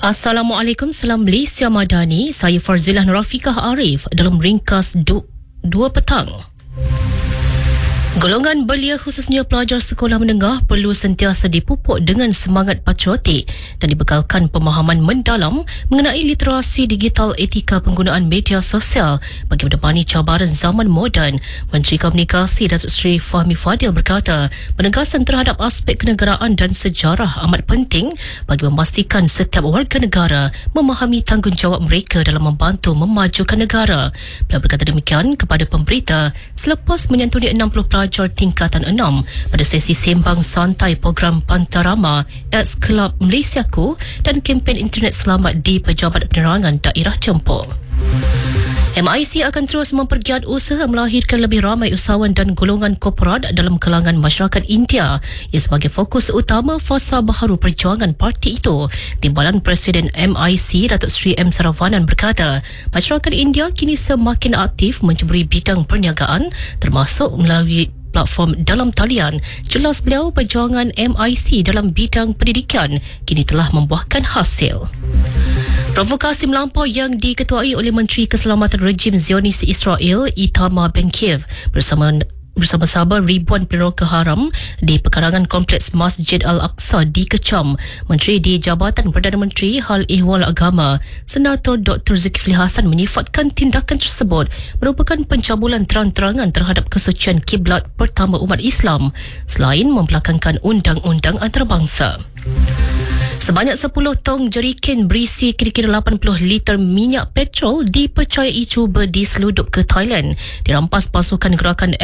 Assalamualaikum, salam Malaysia Madani. Saya Farzilah Nurafikah Arif dalam ringkas 2 petang. Golongan belia khususnya pelajar sekolah menengah perlu sentiasa dipupuk dengan semangat patriotik dan dibekalkan pemahaman mendalam mengenai literasi digital, etika penggunaan media sosial bagi mendepani cabaran zaman moden. Menteri Komunikasi Datuk Seri Fahmi Fadil berkata, penegasan terhadap aspek kenegaraan dan sejarah amat penting bagi memastikan setiap warga negara memahami tanggungjawab mereka dalam membantu memajukan negara. Beliau berkata demikian kepada pemberita selepas menyantuni 60 pelajar tingkatan 6 pada sesi sembang santai program Pantarama X Club Malaysiaku dan kempen internet selamat di Pejabat Penerangan Daerah Jempol. MIC akan terus mempergiat usaha melahirkan lebih ramai usahawan dan golongan korporat dalam kalangan masyarakat India. Ia sebagai fokus utama fasa baharu perjuangan parti itu. Timbalan Presiden MIC Datuk Seri M. Saravanan berkata, masyarakat India kini semakin aktif menceburi bidang perniagaan termasuk melalui platform dalam talian. Jelas beliau, perjuangan MIC dalam bidang pendidikan kini telah membuahkan hasil. Provokasi melampau yang diketuai oleh Menteri Keselamatan Rejim Zionis Israel Itamar Ben-Gvir bersama-sama ribuan peneroka haram di pekarangan kompleks Masjid Al-Aqsa dikecam. Menteri di Jabatan Perdana Menteri Hal Ehwal Agama Senator Dr. Zulkifli Hasan menyifatkan tindakan tersebut merupakan pencabulan terang-terangan terhadap kesucian kiblat pertama umat Islam selain membelakangkan undang-undang antarabangsa. Sebanyak 10 tong jeriken berisi kira-kira 80 liter minyak petrol dipercayai cuba diseludup ke Thailand dirampas pasukan gerakan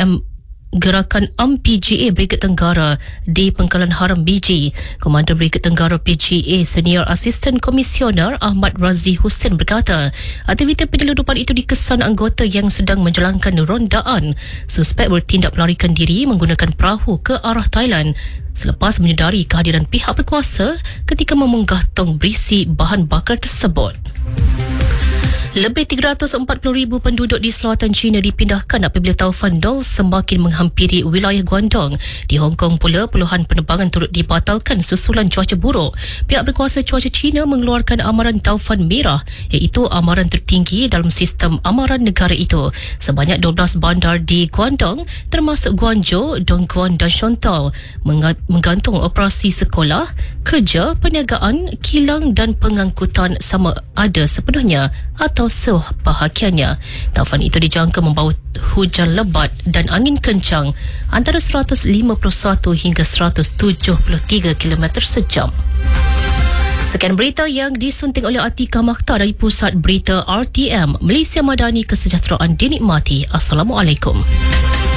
MPGA Brigade Tenggara di Pengkalan Haram BG. Komander Brigade Tenggara PGA Senior Asisten Komisioner Ahmad Razi Hussein berkata, aktiviti penyeludupan itu dikesan anggota yang sedang menjalankan rondaan. Suspek bertindak melarikan diri menggunakan perahu ke arah Thailand selepas menyedari kehadiran pihak berkuasa ketika memunggah tong berisi bahan bakar tersebut. Lebih 340,000 penduduk di selatan China dipindahkan apabila taufan Dol semakin menghampiri wilayah Guangdong. Di Hong Kong pula, puluhan penerbangan turut dibatalkan susulan cuaca buruk. Pihak berkuasa cuaca China mengeluarkan amaran taufan merah, iaitu amaran tertinggi dalam sistem amaran negara itu. Sebanyak 12 bandar di Guangdong termasuk Guangzhou, Dongguan dan Shantou menggantung operasi sekolah, kerja, perniagaan, kilang dan pengangkutan sama ada sepenuhnya atau sebahagiannya. Taufan itu dijangka membawa hujan lebat dan angin kencang antara 151 hingga 173 km sejam. Sekian berita yang disunting oleh Atika Makhtar dari Pusat Berita RTM Malaysia Madani. Kesejahteraan dinikmati. Assalamualaikum.